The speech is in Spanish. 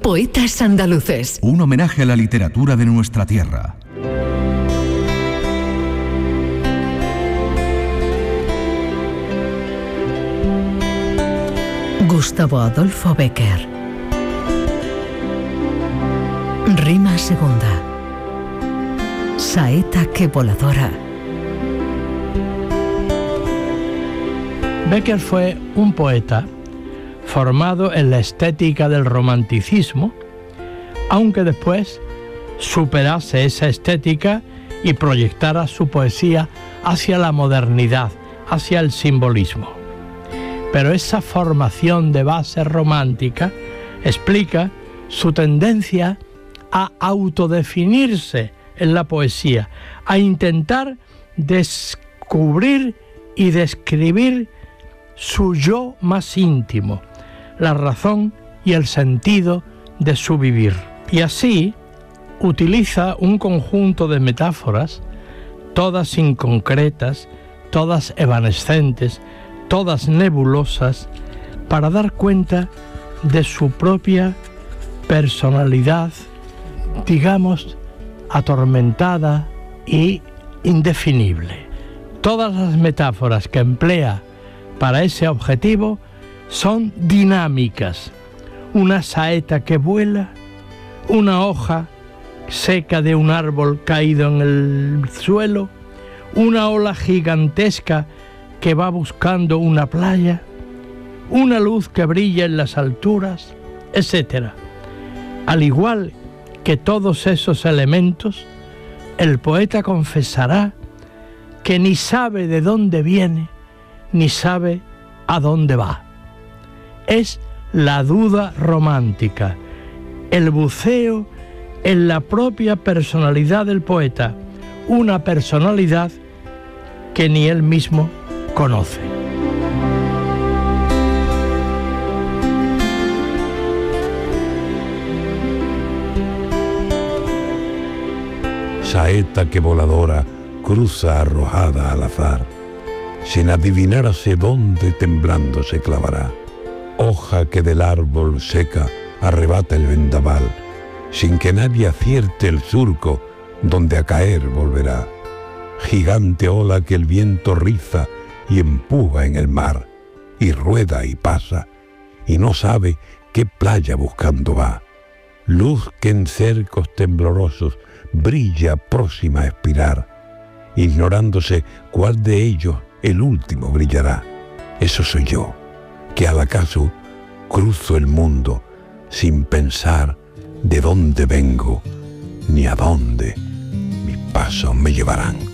Poetas andaluces. Un homenaje a la literatura de nuestra tierra. Gustavo Adolfo Bécquer. Rima segunda. Saeta que voladora. Bécquer fue un poeta formado en la estética del romanticismo, aunque después superase esa estética y proyectara su poesía hacia la modernidad, hacia el simbolismo. Pero esa formación de base romántica explica su tendencia a autodefinirse en la poesía, a intentar descubrir y describir su yo más íntimo, la razón y el sentido de su vivir. Y así utiliza un conjunto de metáforas, todas inconcretas, todas evanescentes, todas nebulosas, para dar cuenta de su propia personalidad, digamos, atormentada y indefinible. Todas las metáforas que emplea para ese objetivo son dinámicas. Una saeta que vuela, una hoja seca de un árbol caído en el suelo, una ola gigantesca que va buscando una playa, una luz que brilla en las alturas, etc. Al igual que todos esos elementos, el poeta confesará que ni sabe de dónde viene, ni sabe a dónde va. Es la duda romántica, el buceo en la propia personalidad del poeta, una personalidad que ni él mismo conoce. Saeta que voladora cruza arrojada al azar, sin adivinar hacia dónde temblando se clavará. Hoja que del árbol seca arrebata el vendaval, sin que nadie acierte el surco donde a caer volverá. Gigante ola que el viento riza y empuja en el mar, y rueda y pasa, y no sabe qué playa buscando va. Luz que en cercos temblorosos brilla próxima a expirar, ignorándose cuál de ellos el último brillará. Eso soy yo, que al acaso cruzo el mundo sin pensar de dónde vengo ni a dónde mis pasos me llevarán.